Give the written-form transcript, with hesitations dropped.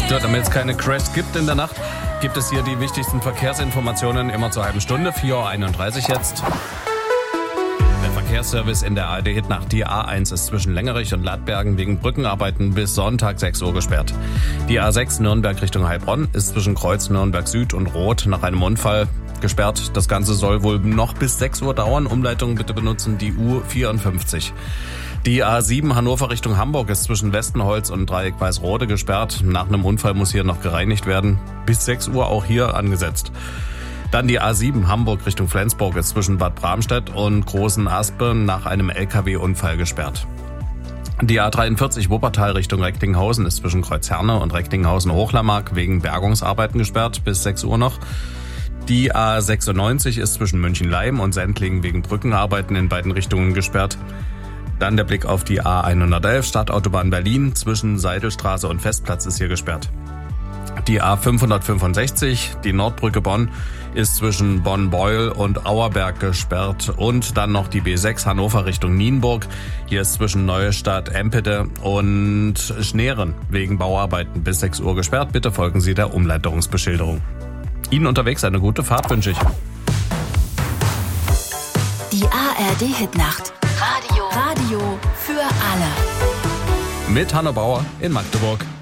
So, damit es keine Crashs gibt in der Nacht, gibt es hier die wichtigsten Verkehrsinformationen immer zur halben Stunde, 4.31 Uhr jetzt. Der Verkehrsservice in der ARD-Hitnacht. Die A1 ist zwischen Längerich und Ladbergen wegen Brückenarbeiten bis Sonntag 6 Uhr gesperrt. Die A6 Nürnberg Richtung Heilbronn ist zwischen Kreuz Nürnberg Süd und Roth nach einem Unfall gesperrt. Das Ganze soll wohl noch bis 6 Uhr dauern. Umleitung bitte benutzen die U54. Die A7 Hannover Richtung Hamburg ist zwischen Westenholz und Dreieck Weißrode gesperrt. Nach einem Unfall muss hier noch gereinigt werden. Bis 6 Uhr auch hier angesetzt. Dann die A7 Hamburg Richtung Flensburg ist zwischen Bad Bramstedt und Großen Aspen nach einem LKW-Unfall gesperrt. Die A43 Wuppertal Richtung Recklinghausen ist zwischen Kreuzherne und Recklinghausen-Hochlammark wegen Bergungsarbeiten gesperrt, bis 6 Uhr noch. Die A96 ist zwischen München-Leim und Sendling wegen Brückenarbeiten in beiden Richtungen gesperrt. Dann der Blick auf die A111 Stadtautobahn Berlin zwischen Seidelstraße und Festplatz ist hier gesperrt. Die A565, die Nordbrücke Bonn, ist zwischen Bonn-Beuel und Auerberg gesperrt. Und dann noch die B6 Hannover Richtung Nienburg. Hier ist zwischen Neustadt, Empede und Schneeren wegen Bauarbeiten bis 6 Uhr gesperrt. Bitte folgen Sie der Umleitungsbeschilderung. Ihnen unterwegs eine gute Fahrt wünsche ich. Die ARD-Hitnacht. Radio für alle. Mit Hanno Bauer in Magdeburg.